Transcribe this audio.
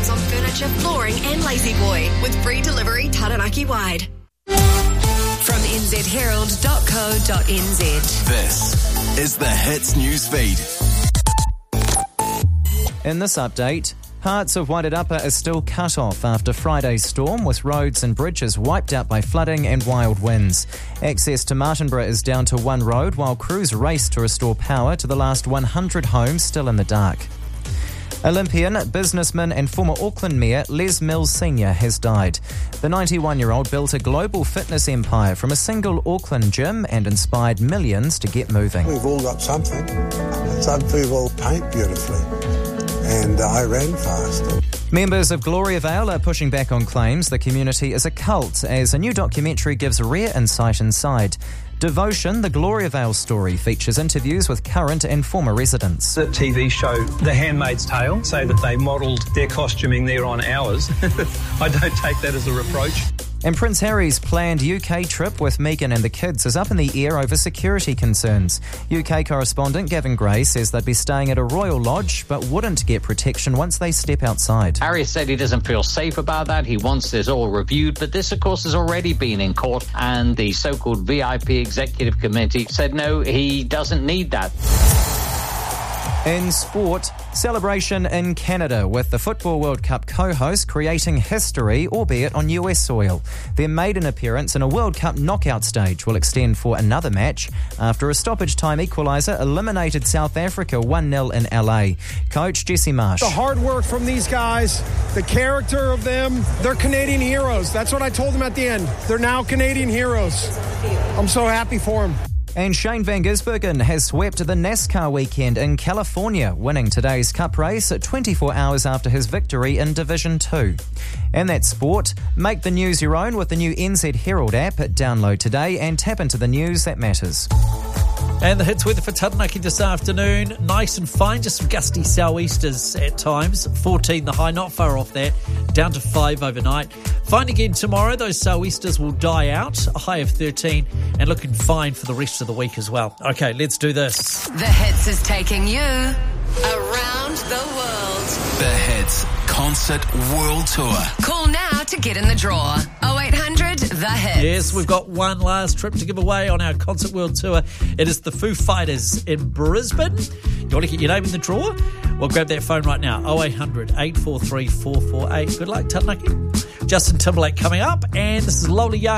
discounts on furniture, flooring and La-Z-Boy with free delivery Taranaki-wide. From nzherald.co.nz. This is the Hits News Feed. In this update, parts of Wairarapa are still cut off after Friday's storm, with roads and bridges wiped out by flooding and wild winds. Access to Martinborough is down to one road, while crews race to restore power to the last 100 homes still in the dark. Olympian, businessman and former Auckland Mayor Les Mills Sr. has died. The 91-year-old built a global fitness empire from a single Auckland gym and inspired millions to get moving. We've all got something. Some people paint beautifully, and I ran fast. Members of Gloriavale are pushing back on claims the community is a cult, as a new documentary gives rare insight inside. Devotion, the Gloriavale story, features interviews with current and former residents. The TV show The Handmaid's Tale say that they modelled their costuming there on ours. I don't take that as a reproach. And Prince Harry's planned UK trip with Meghan and the kids is up in the air over security concerns. UK correspondent Gavin Gray says they'd be staying at a royal lodge but wouldn't get protection once they step outside. Harry said he doesn't feel safe about that. He wants this all reviewed, but this, of course, has already been in court, and the so-called VIP Executive Committee said no, he doesn't need that. In sport, celebration in Canada with the Football World Cup co-host creating history, albeit on US soil. Their maiden appearance in a World Cup knockout stage will extend for another match after a stoppage time equaliser eliminated South Africa 1-0 in LA. Coach Jesse Marsh. The hard work from these guys, the character of them, they're Canadian heroes. That's what I told them at the end. They're now Canadian heroes. I'm so happy for them. And Shane Van Gisbergen has swept the NASCAR weekend in California, winning today's Cup race 24 hours after his victory in Division 2. And that's sport. Make the news your own with the new NZ Herald app. Download today and tap into the news that matters. And the hits weather for Taranaki this afternoon. Nice and fine, just some gusty sou'easters at times. 14 the high, not far off that. Down to 5 overnight. Fine again tomorrow. Those sou'easters will die out. A high of 13 and looking fine for the rest of the week as well. Okay, let's do this. The Hits is taking you around the world. The Hits Concert World Tour. Call now to get in the draw. 0800 The Hits. Yes, we've got one last trip to give away on our Concert World Tour. It is the Foo Fighters in Brisbane. You want to get your name in the draw? Well, grab that phone right now. 0800 843 448. Good luck, Taranaki. Justin Timberlake coming up, and this is Lola Young.